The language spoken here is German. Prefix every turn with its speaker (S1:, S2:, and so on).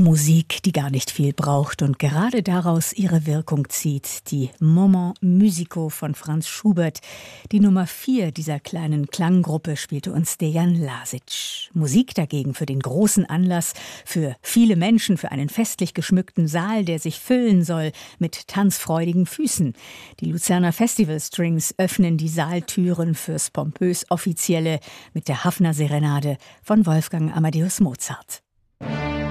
S1: Musik, die gar nicht viel braucht und gerade daraus ihre Wirkung zieht. Die Moments musicaux von Franz Schubert. Die Nummer 4 dieser kleinen Klanggruppe spielte uns Dejan Lasic. Musik dagegen für den großen Anlass, für viele Menschen, für einen festlich geschmückten Saal, der sich füllen soll mit tanzfreudigen Füßen. Die Luzerner Festival Strings öffnen die Saaltüren fürs pompös Offizielle mit der Haffner Serenade von Wolfgang Amadeus Mozart.